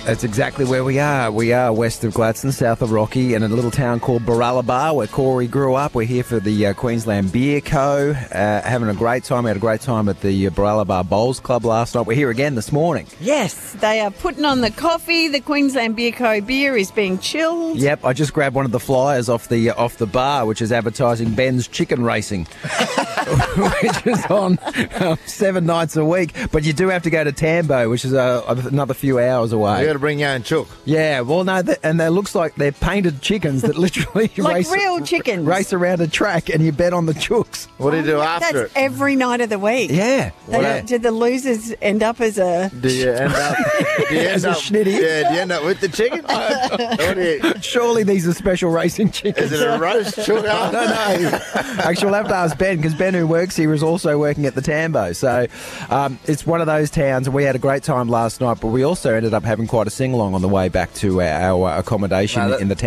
That's exactly where we are. We are west of Gladstone, south of Rocky, in a little town called Baralaba, where Corey grew up. We're here for the Queensland Beer Co. Having a great time. We had a great time at the Baralaba Bowls Club last night. We're here again this morning. Yes, they are putting on the coffee. The Queensland Beer Co. beer is being chilled. Yep, I just grabbed one of the flyers off the bar, which is advertising Ben's Chicken Racing, which is on 7 nights a week. But you do have to go to Tambo, which is another few hours away. You got to bring your own chook. Yeah, well, no, and they looks like they're painted chickens that literally Like real chickens. race around a track, and you bet on the chooks. What do you do after That's every night of the week. Yeah. Did the losers end up as a... Do you end up As a schnitty? Yeah, do you end up with the chicken? What do you, Surely these are special racing chickens. is it a roast chook? I don't know. Actually, we'll have to ask Ben, because Ben, who works here, is also working at the Tambo. So it's one of those towns, and we had a great time last night, but we also ended up having quite a sing-along on the way back to our accommodation in the town.